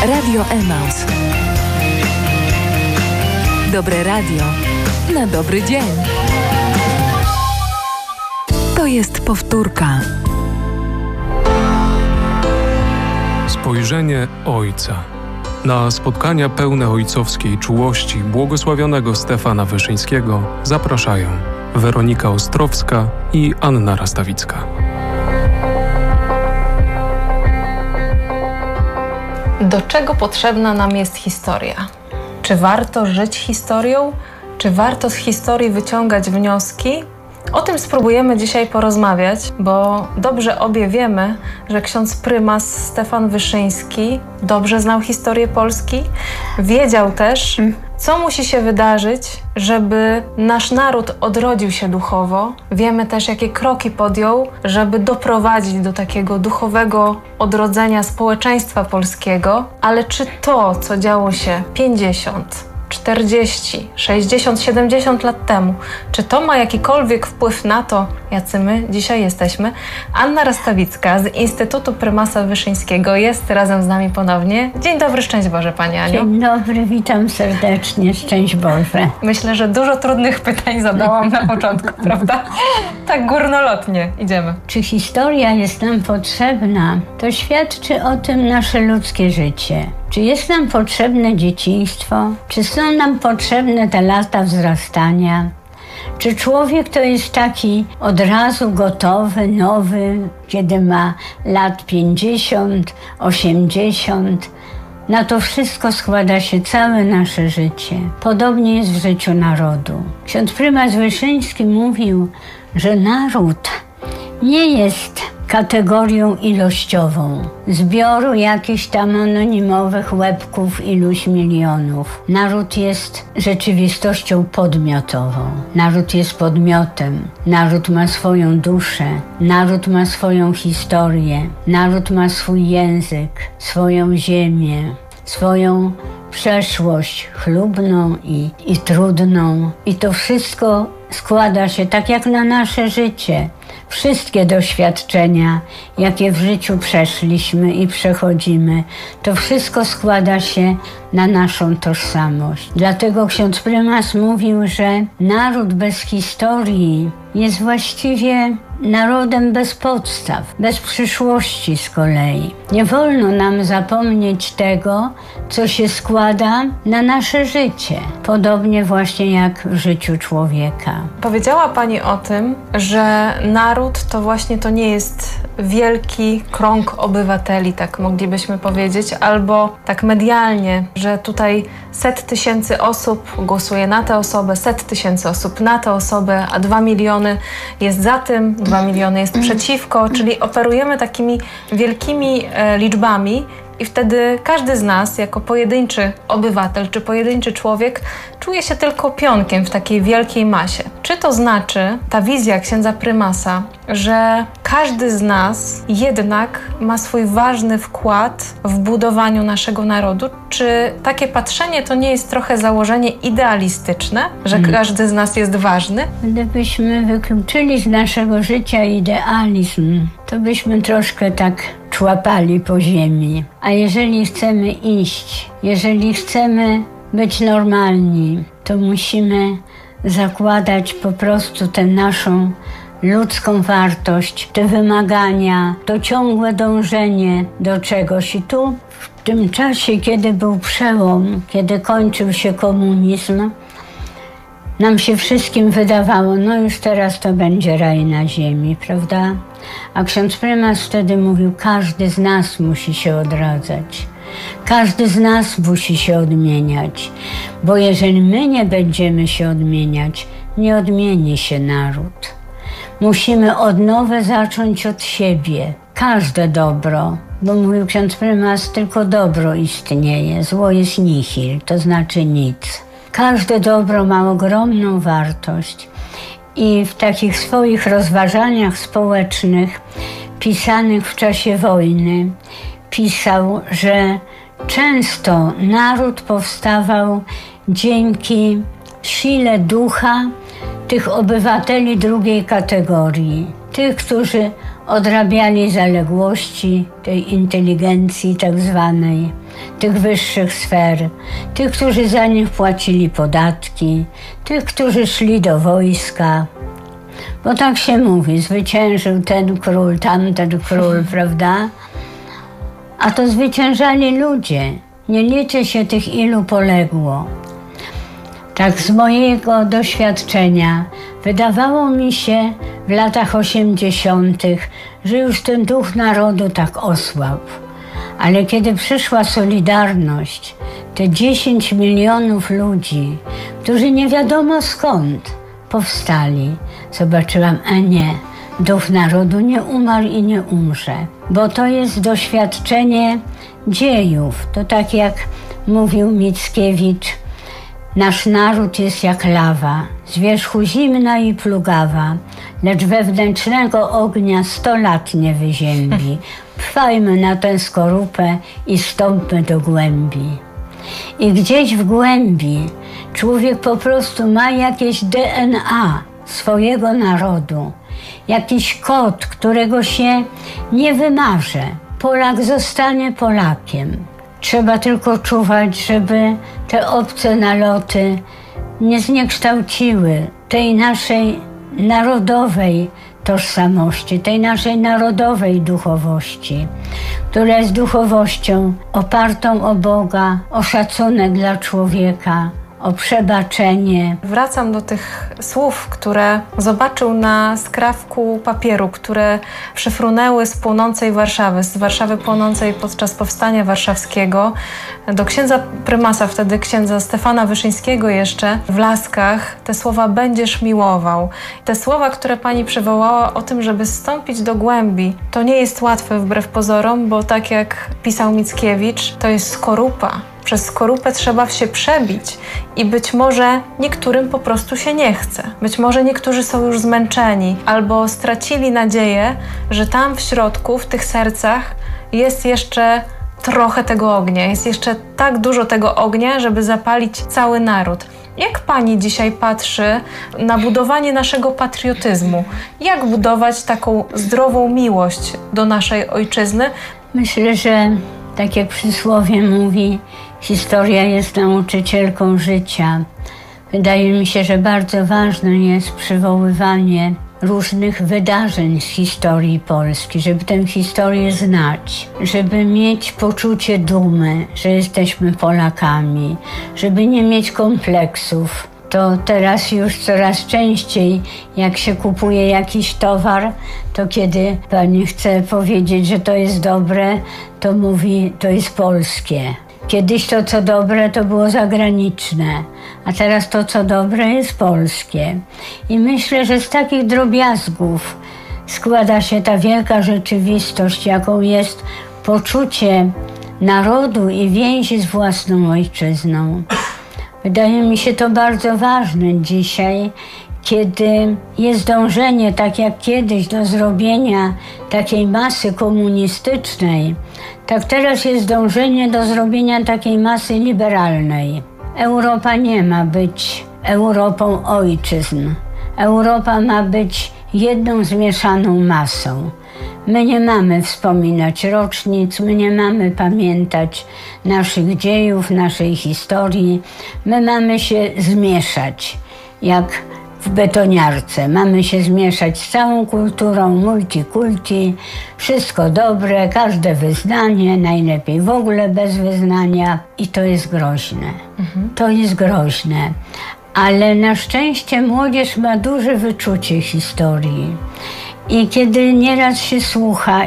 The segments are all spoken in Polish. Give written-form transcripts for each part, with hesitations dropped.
Radio Emaus. Dobre radio na dobry dzień. To jest powtórka. Spojrzenie Ojca. Na spotkania pełne ojcowskiej czułości błogosławionego Stefana Wyszyńskiego zapraszają Weronika Ostrowska i Anna Rastawicka. Do czego potrzebna nam jest historia? Czy warto żyć historią? Czy warto z historii wyciągać wnioski? O tym spróbujemy dzisiaj porozmawiać, bo dobrze obie wiemy, że ksiądz prymas Stefan Wyszyński dobrze znał historię Polski. Wiedział też, co musi się wydarzyć, żeby nasz naród odrodził się duchowo. Wiemy też, jakie kroki podjął, żeby doprowadzić do takiego duchowego odrodzenia społeczeństwa polskiego. Ale czy to, co działo się 50, 40, 60, 70 lat temu, czy to ma jakikolwiek wpływ na to, jacy my dzisiaj jesteśmy? Anna Rastawicka z Instytutu Prymasa Wyszyńskiego jest razem z nami ponownie. Dzień dobry, szczęść Boże, Pani Aniu. Dzień dobry, witam serdecznie, szczęść Boże. Myślę, że dużo trudnych pytań zadałam na początku, prawda? Tak górnolotnie idziemy. Czy historia jest nam potrzebna? To świadczy o tym nasze ludzkie życie. Czy jest nam potrzebne dzieciństwo? Czy są nam potrzebne te lata wzrastania? Czy człowiek to jest taki od razu gotowy, nowy, kiedy ma lat 50, 80? Na to wszystko składa się całe nasze życie. Podobnie jest w życiu narodu. Ksiądz prymas Wyszyński mówił, że naród nie jest kategorią ilościową, zbioru jakichś tam anonimowych łebków iluś milionów. Naród jest rzeczywistością podmiotową. Naród jest podmiotem. Naród ma swoją duszę. Naród ma swoją historię. Naród ma swój język, swoją ziemię, swoją przeszłość chlubną i trudną. I to wszystko składa się tak jak na nasze życie. Wszystkie doświadczenia, jakie w życiu przeszliśmy i przechodzimy, to wszystko składa się na naszą tożsamość. Dlatego ksiądz prymas mówił, że naród bez historii jest właściwie narodem bez podstaw, bez przyszłości z kolei. Nie wolno nam zapomnieć tego, co się składa na nasze życie. Podobnie właśnie jak w życiu człowieka. Powiedziała Pani o tym, że naród to właśnie to nie jest wielki krąg obywateli, tak moglibyśmy powiedzieć, albo tak medialnie, że tutaj 100 000 osób głosuje na tę osobę, 100 000 osób na tę osobę, a 2 miliony jest za tym, 2 miliony jest przeciwko, czyli operujemy takimi wielkimi liczbami i wtedy każdy z nas jako pojedynczy obywatel czy pojedynczy człowiek czuje się tylko pionkiem w takiej wielkiej masie. Czy to znaczy, ta wizja księdza prymasa, że każdy z nas jednak ma swój ważny wkład w budowaniu naszego narodu? Czy takie patrzenie to nie jest trochę założenie idealistyczne, że każdy z nas jest ważny? Gdybyśmy wykluczyli z naszego życia idealizm, to byśmy troszkę tak człapali po ziemi. A jeżeli chcemy iść, jeżeli chcemy być normalni, to musimy zakładać po prostu tę naszą ludzką wartość, te wymagania, to ciągłe dążenie do czegoś. I tu w tym czasie, kiedy był przełom, kiedy kończył się komunizm, nam się wszystkim wydawało, no już teraz to będzie raj na ziemi, prawda? A ksiądz prymas wtedy mówił, każdy z nas musi się odradzać. Każdy z nas musi się odmieniać, bo jeżeli my nie będziemy się odmieniać, nie odmieni się naród. Musimy od nowa zacząć od siebie. Każde dobro, bo mówił ksiądz prymas, tylko dobro istnieje, zło jest nihil, to znaczy nic. Każde dobro ma ogromną wartość i w takich swoich rozważaniach społecznych pisanych w czasie wojny pisał, że często naród powstawał dzięki sile ducha tych obywateli drugiej kategorii. Tych, którzy odrabiali zaległości tej inteligencji tak zwanej, tych wyższych sfer, tych, którzy za nich płacili podatki, tych, którzy szli do wojska. Bo tak się mówi, zwyciężył ten król, tamten król, prawda? A to zwyciężali ludzie. Nie liczy się tych, ilu poległo. Tak z mojego doświadczenia wydawało mi się w latach 80., że już ten duch narodu tak osłabł. Ale kiedy przyszła Solidarność, te 10 milionów ludzi, którzy nie wiadomo skąd powstali, zobaczyłam, a nie, duch narodu nie umarł i nie umrze. Bo to jest doświadczenie dziejów. To tak jak mówił Mickiewicz, nasz naród jest jak lawa, z wierzchu zimna i plugawa, lecz wewnętrznego ognia 100 lat nie wyziębi. Trwajmy na tę skorupę i stąpmy do głębi. I gdzieś w głębi człowiek po prostu ma jakieś DNA swojego narodu, jakiś kod, którego się nie wymarze. Polak zostanie Polakiem. Trzeba tylko czuwać, żeby te obce naloty nie zniekształciły tej naszej narodowej tożsamości, tej naszej narodowej duchowości, która jest duchowością opartą o Boga, o szacunek dla człowieka, o przebaczenie. Wracam do tych słów, które zobaczył na skrawku papieru, które przyfrunęły z płonącej Warszawy, z Warszawy płonącej podczas Powstania Warszawskiego, do księdza prymasa, wtedy księdza Stefana Wyszyńskiego jeszcze, w Laskach, te słowa będziesz miłował. Te słowa, które pani przywołała o tym, żeby zstąpić do głębi, to nie jest łatwe wbrew pozorom, bo tak jak pisał Mickiewicz, to jest skorupa. Przez skorupę trzeba się przebić i być może niektórym po prostu się nie chce. Być może niektórzy są już zmęczeni albo stracili nadzieję, że tam w środku, w tych sercach jest jeszcze trochę tego ognia. Jest jeszcze tak dużo tego ognia, żeby zapalić cały naród. Jak pani dzisiaj patrzy na budowanie naszego patriotyzmu? Jak budować taką zdrową miłość do naszej ojczyzny? Myślę, że tak jak przysłowie mówi, historia jest nauczycielką życia. Wydaje mi się, że bardzo ważne jest przywoływanie różnych wydarzeń z historii Polski, żeby tę historię znać, żeby mieć poczucie dumy, że jesteśmy Polakami, żeby nie mieć kompleksów. To teraz już coraz częściej, jak się kupuje jakiś towar, to kiedy pani chce powiedzieć, że to jest dobre, to mówi, to jest polskie. Kiedyś to, co dobre, to było zagraniczne, a teraz to, co dobre, jest polskie. I myślę, że z takich drobiazgów składa się ta wielka rzeczywistość, jaką jest poczucie narodu i więzi z własną ojczyzną. Wydaje mi się to bardzo ważne dzisiaj, kiedy jest dążenie, tak jak kiedyś, do zrobienia takiej masy komunistycznej, tak teraz jest dążenie do zrobienia takiej masy liberalnej. Europa nie ma być Europą ojczyzn. Europa ma być jedną zmieszaną masą. My nie mamy wspominać rocznic, my nie mamy pamiętać naszych dziejów, naszej historii. My mamy się zmieszać, jak w betoniarce. Mamy się zmieszać z całą kulturą, multikulti, wszystko dobre, każde wyznanie, najlepiej w ogóle bez wyznania. I to jest groźne. To jest groźne. Ale na szczęście młodzież ma duże wyczucie historii. I kiedy nieraz się słucha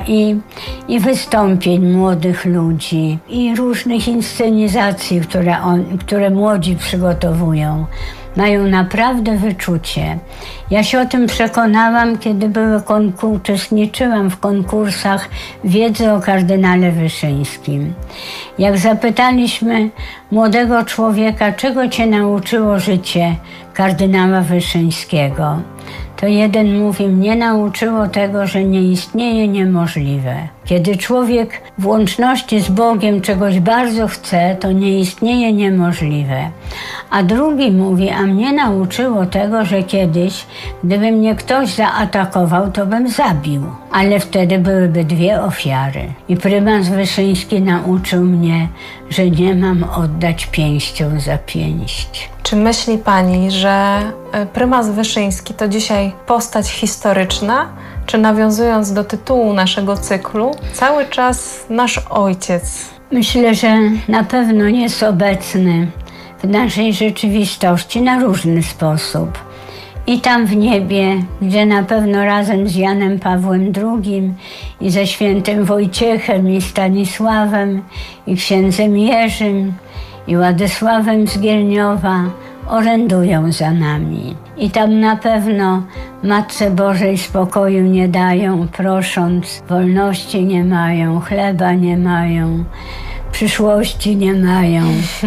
i wystąpień młodych ludzi, i różnych inscenizacji, które młodzi przygotowują, mają naprawdę wyczucie. Ja się o tym przekonałam, kiedy uczestniczyłam w konkursach wiedzy o kardynale Wyszyńskim. Jak zapytaliśmy młodego człowieka, czego cię nauczyło życie kardynała Wyszyńskiego, to jeden mówi, mnie nauczyło tego, że nie istnieje niemożliwe. Kiedy człowiek w łączności z Bogiem czegoś bardzo chce, to nie istnieje niemożliwe. A drugi mówi, a mnie nauczyło tego, że kiedyś, gdyby mnie ktoś zaatakował, to bym zabił. Ale wtedy byłyby dwie ofiary. I prymas Wyszyński nauczył mnie, że nie mam oddać pięścią za pięść. Czy myśli pani, że prymas Wyszyński to dzisiaj postać historyczna? Czy nawiązując do tytułu naszego cyklu, cały czas nasz ojciec? Myślę, że na pewno jest obecny w naszej rzeczywistości na różny sposób. I tam w niebie, gdzie na pewno razem z Janem Pawłem II i ze świętym Wojciechem i Stanisławem i księdzem Jerzym i Władysławem z Gielniowa orędują za nami. I tam na pewno Matce Bożej spokoju nie dają, prosząc, wolności nie mają, chleba nie mają, przyszłości nie mają.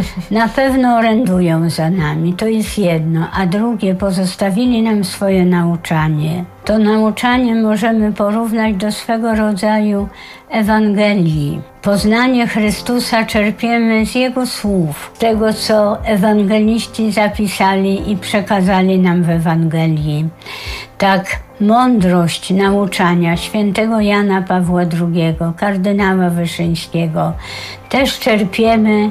Na pewno orędują za nami, to jest jedno. A drugie, pozostawili nam swoje nauczanie. To nauczanie możemy porównać do swego rodzaju Ewangelii. Poznanie Chrystusa czerpiemy z Jego słów, z tego, co ewangeliści zapisali i przekazali nam w Ewangelii. Tak, mądrość nauczania świętego Jana Pawła II, kardynała Wyszyńskiego, też czerpiemy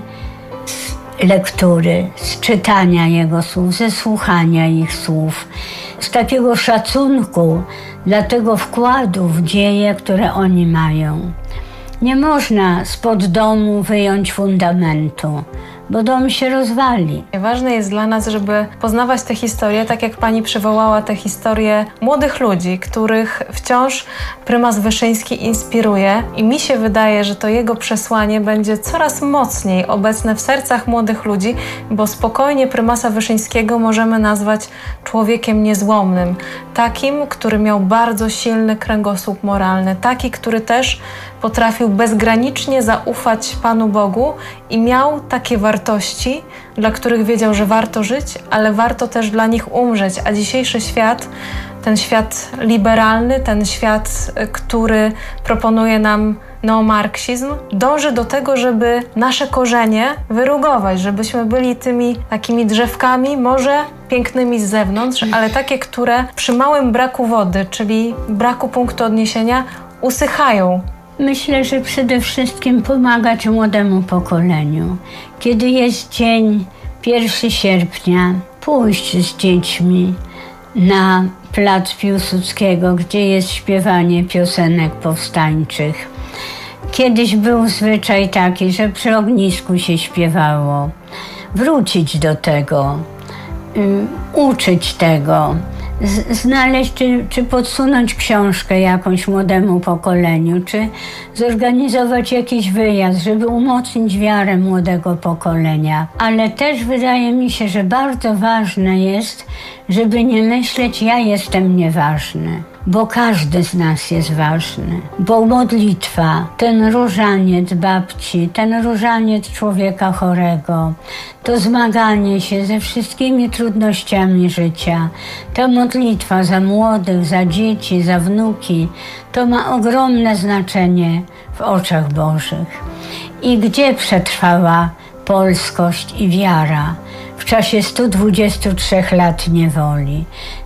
z lektury, z czytania Jego słów, ze słuchania ich słów, z takiego szacunku dla tego wkładu w dzieje, które oni mają. Nie można spod domu wyjąć fundamentu, bo dom się rozwali. Ważne jest dla nas, żeby poznawać te historie, tak jak pani przywołała te historie młodych ludzi, których wciąż prymas Wyszyński inspiruje i mi się wydaje, że to jego przesłanie będzie coraz mocniej obecne w sercach młodych ludzi, bo spokojnie prymasa Wyszyńskiego możemy nazwać człowiekiem niezłomnym. Takim, który miał bardzo silny kręgosłup moralny, taki, który też potrafił bezgranicznie zaufać Panu Bogu i miał takie wartości, dla których wiedział, że warto żyć, ale warto też dla nich umrzeć. A dzisiejszy świat, ten świat liberalny, ten świat, który proponuje nam neomarksizm, dąży do tego, żeby nasze korzenie wyrugować, żebyśmy byli tymi takimi drzewkami, może pięknymi z zewnątrz, ale takie, które przy małym braku wody, czyli braku punktu odniesienia, usychają. Myślę, że przede wszystkim pomagać młodemu pokoleniu. Kiedy jest dzień 1 sierpnia, pójść z dziećmi na plac Piłsudskiego, gdzie jest śpiewanie piosenek powstańczych. Kiedyś był zwyczaj taki, że przy ognisku się śpiewało. Wrócić do tego, uczyć tego. Znaleźć, czy podsunąć książkę jakąś młodemu pokoleniu, czy zorganizować jakiś wyjazd, żeby umocnić wiarę młodego pokolenia. Ale też wydaje mi się, że bardzo ważne jest, żeby nie myśleć, ja jestem nieważny, bo każdy z nas jest ważny. Bo modlitwa, ten różaniec babci, ten różaniec człowieka chorego, to zmaganie się ze wszystkimi trudnościami życia, ta modlitwa za młodych, za dzieci, za wnuki, to ma ogromne znaczenie w oczach Bożych. I gdzie przetrwała polskość i wiara w czasie 123 lat niewoli?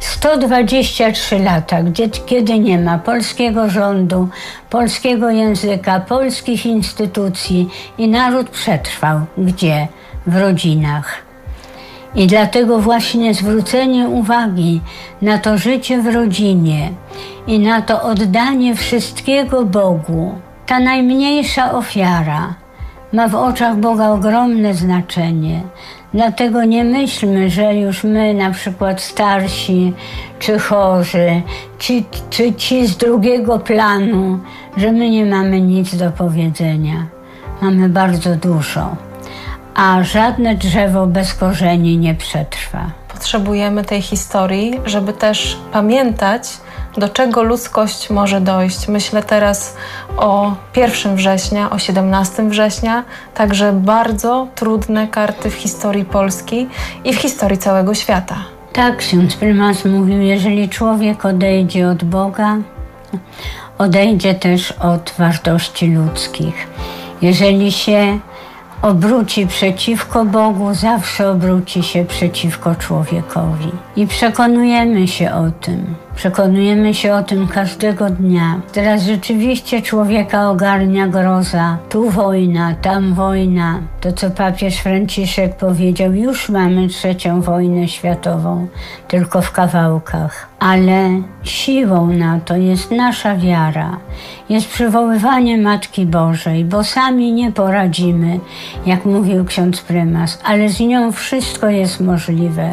123 lata, kiedy nie ma polskiego rządu, polskiego języka, polskich instytucji i naród przetrwał. Gdzie? W rodzinach. I dlatego właśnie zwrócenie uwagi na to życie w rodzinie i na to oddanie wszystkiego Bogu, ta najmniejsza ofiara ma w oczach Boga ogromne znaczenie. Dlatego nie myślmy, że już my, na przykład starsi, czy chorzy, czy ci z drugiego planu, że my nie mamy nic do powiedzenia. Mamy bardzo dużo, a żadne drzewo bez korzeni nie przetrwa. Potrzebujemy tej historii, żeby też pamiętać, do czego ludzkość może dojść. Myślę teraz o 1 września, o 17 września, także bardzo trudne karty w historii Polski i w historii całego świata. Tak, ksiądz prymas mówił, jeżeli człowiek odejdzie od Boga, odejdzie też od wartości ludzkich. Jeżeli się obróci przeciwko Bogu, zawsze obróci się przeciwko człowiekowi. I przekonujemy się o tym. Przekonujemy się o tym każdego dnia. Teraz rzeczywiście człowieka ogarnia groza. Tu wojna, tam wojna. To, co papież Franciszek powiedział, już mamy 3. wojnę światową, tylko w kawałkach. Ale siłą na to jest nasza wiara. Jest przywoływanie Matki Bożej, bo sami nie poradzimy, jak mówił ksiądz prymas, ale z nią wszystko jest możliwe.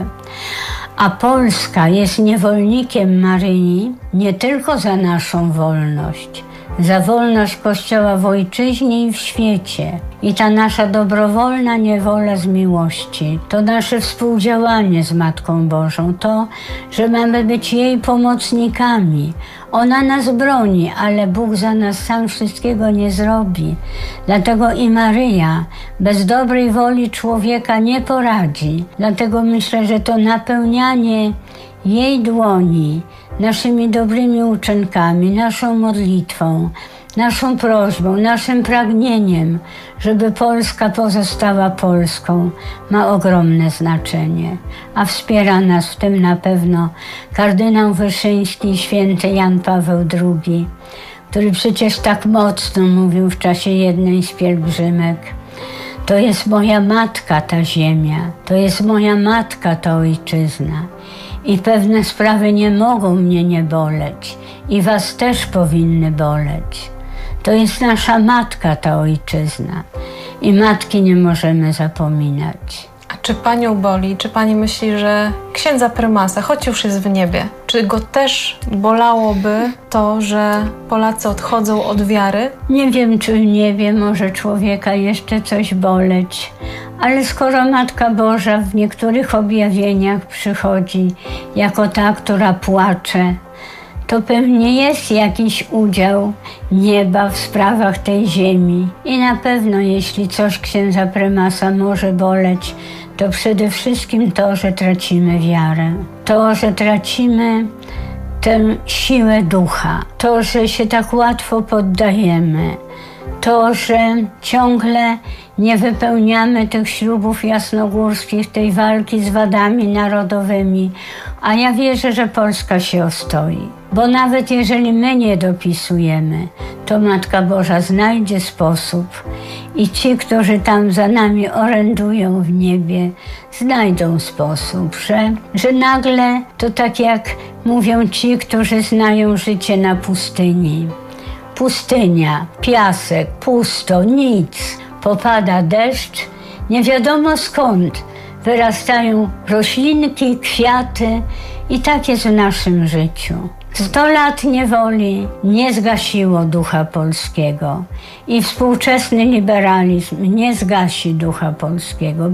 A Polska jest niewolnikiem Maryi nie tylko za naszą wolność, za wolność Kościoła w ojczyźnie i w świecie. I ta nasza dobrowolna niewola z miłości, to nasze współdziałanie z Matką Bożą, to, że mamy być jej pomocnikami. Ona nas broni, ale Bóg za nas sam wszystkiego nie zrobi. Dlatego i Maryja bez dobrej woli człowieka nie poradzi. Dlatego myślę, że to napełnianie jej dłoni naszymi dobrymi uczynkami, naszą modlitwą, naszą prośbą, naszym pragnieniem, żeby Polska pozostała Polską, ma ogromne znaczenie. A wspiera nas w tym na pewno kardynał Wyszyński i święty Jan Paweł II, który przecież tak mocno mówił w czasie jednej z pielgrzymek: to jest moja matka ta ziemia, to jest moja matka ta ojczyzna. I pewne sprawy nie mogą mnie nie boleć i was też powinny boleć. To jest nasza matka, ta ojczyzna. I matki nie możemy zapominać. A czy panią boli, czy pani myśli, że księdza prymasa, choć już jest w niebie, czy go też bolałoby to, że Polacy odchodzą od wiary? Nie wiem, czy nie wiem, może człowieka jeszcze coś boleć. Ale skoro Matka Boża w niektórych objawieniach przychodzi jako ta, która płacze, to pewnie jest jakiś udział nieba w sprawach tej ziemi. I na pewno, jeśli coś księdza prymasa może boleć, to przede wszystkim to, że tracimy wiarę. To, że tracimy tę siłę ducha. To, że się tak łatwo poddajemy. To, że ciągle nie wypełniamy tych ślubów jasnogórskich, tej walki z wadami narodowymi. A ja wierzę, że Polska się ostoi. Bo nawet jeżeli my nie dopisujemy, to Matka Boża znajdzie sposób i ci, którzy tam za nami orędują w niebie, znajdą sposób, że nagle to tak jak mówią ci, którzy znają życie na pustyni. Pustynia, piasek, pusto, nic. Popada deszcz, nie wiadomo skąd. Wyrastają roślinki, kwiaty i tak jest w naszym życiu. 100 lat niewoli nie zgasiło ducha polskiego i współczesny liberalizm nie zgasi ducha polskiego,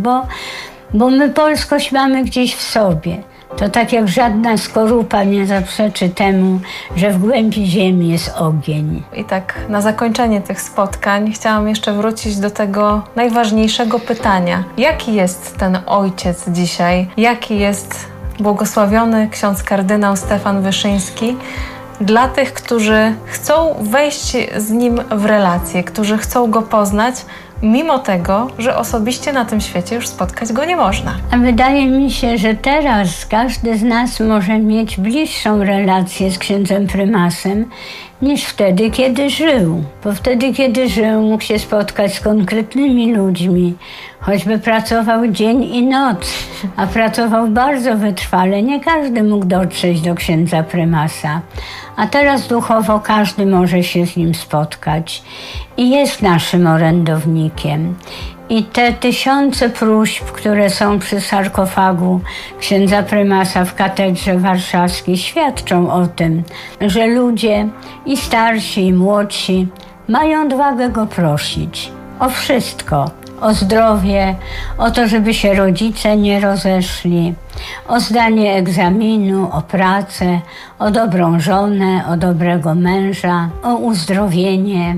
bo my polskość mamy gdzieś w sobie. To tak jak żadna skorupa nie zaprzeczy temu, że w głębi ziemi jest ogień. I tak na zakończenie tych spotkań chciałam jeszcze wrócić do tego najważniejszego pytania. Jaki jest ten ojciec dzisiaj? Jaki jest błogosławiony ksiądz kardynał Stefan Wyszyński dla tych, którzy chcą wejść z nim w relacje, którzy chcą go poznać, mimo tego, że osobiście na tym świecie już spotkać go nie można. A wydaje mi się, że teraz każdy z nas może mieć bliższą relację z księdzem prymasem niż wtedy, kiedy żył. Bo wtedy, kiedy żył, mógł się spotkać z konkretnymi ludźmi, choćby pracował dzień i noc, a pracował bardzo wytrwale. Nie każdy mógł dotrzeć do księdza prymasa. A teraz duchowo każdy może się z nim spotkać i jest naszym orędownikiem. I te tysiące próśb, które są przy sarkofagu księdza prymasa w katedrze warszawskiej, świadczą o tym, że ludzie i starsi, i młodsi mają odwagę go prosić o wszystko. O zdrowie, o to, żeby się rodzice nie rozeszli, o zdanie egzaminu, o pracę, o dobrą żonę, o dobrego męża, o uzdrowienie.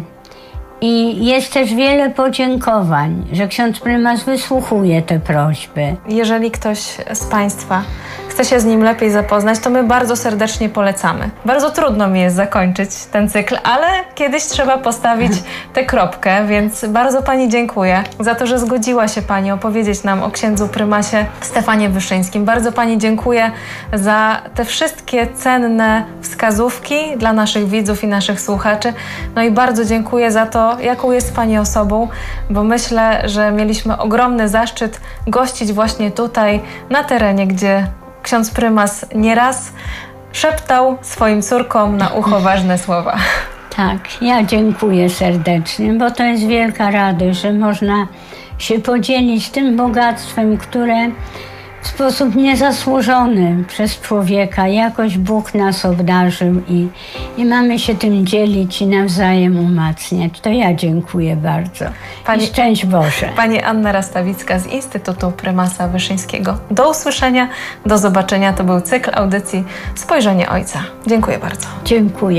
I jest też wiele podziękowań, że ksiądz prymas wysłuchuje te prośby. Jeżeli ktoś z Państwa chce się z nim lepiej zapoznać, to my bardzo serdecznie polecamy. Bardzo trudno mi jest zakończyć ten cykl, ale kiedyś trzeba postawić tę kropkę, więc bardzo Pani dziękuję za to, że zgodziła się Pani opowiedzieć nam o księdzu prymasie Stefanie Wyszyńskim. Bardzo Pani dziękuję za te wszystkie cenne wskazówki dla naszych widzów i naszych słuchaczy. No i bardzo dziękuję za to, jaką jest Pani osobą, bo myślę, że mieliśmy ogromny zaszczyt gościć właśnie tutaj, na terenie, gdzie ksiądz prymas nieraz szeptał swoim córkom na ucho ważne słowa. Tak, ja dziękuję serdecznie, bo to jest wielka radość, że można się podzielić tym bogactwem, które w sposób niezasłużony przez człowieka jakoś Bóg nas obdarzył i mamy się tym dzielić i nawzajem umacniać. To ja dziękuję bardzo. I szczęść Boże. Pani Anna Rastawicka z Instytutu Prymasa Wyszyńskiego. Do usłyszenia, do zobaczenia. To był cykl audycji Spojrzenie Ojca. Dziękuję bardzo. Dziękuję.